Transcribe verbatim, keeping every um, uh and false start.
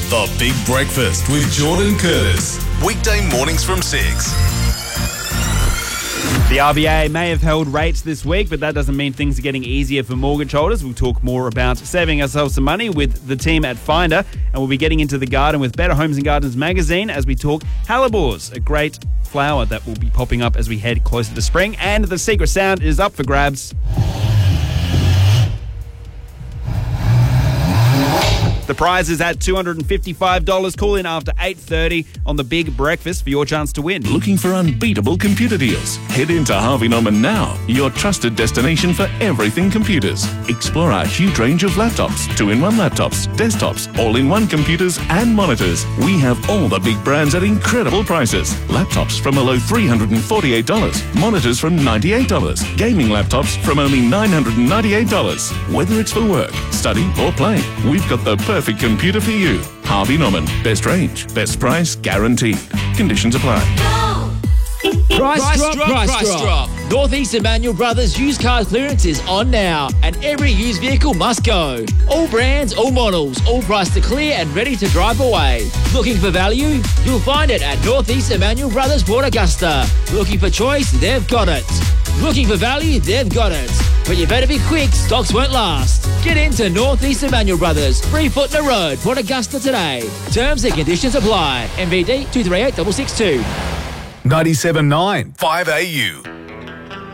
The Big Breakfast with Jordan Curtis. Weekday mornings from six. The R B A may have held rates this week, but that doesn't mean things are getting easier for mortgage holders. We'll talk more about saving ourselves some money with the team at Finder, and we'll be getting into the garden with Better Homes and Gardens magazine as we talk hellebores, a great flower that will be popping up as we head closer to spring. And the secret sound is up for grabs. The prize is at two hundred fifty-five dollars. Call in after eight thirty on The Big Breakfast for your chance to win. Looking for unbeatable computer deals? Head into Harvey Norman now, your trusted destination for everything computers. Explore our huge range of laptops, two-in-one laptops, desktops, all-in-one computers and monitors. We have all the big brands at incredible prices. Laptops from a low three hundred forty-eight dollars, monitors from ninety-eight dollars, gaming laptops from only nine hundred ninety-eight dollars. Whether it's for work, study or play, we've got the perfect computer for you. Harvey Norman. Best range, best price, guaranteed. Conditions apply. Price, price drop, drop, price, price drop. drop. Northeast Emmanuel Brothers used car clearance is on now, and every used vehicle must go. All brands, all models, all priced to clear and ready to drive away. Looking for value? You'll find it at Northeast Emmanuel Brothers Port Augusta. Looking for choice? They've got it. Looking for value? They've got it. But you better be quick, stocks won't last. Get into Northeast Emmanuel Brothers, Free Foot in the Road, Port Augusta today. Terms and conditions apply. M V D two three eight six six two. ninety-seven point nine five A U.